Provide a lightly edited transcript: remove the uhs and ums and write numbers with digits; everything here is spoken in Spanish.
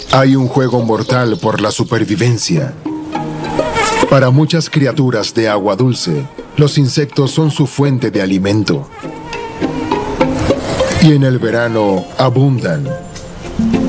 Hay un juego mortal por la supervivencia. Para muchas criaturas de agua dulce, los insectos son su fuente de alimento. Y en el verano abundan.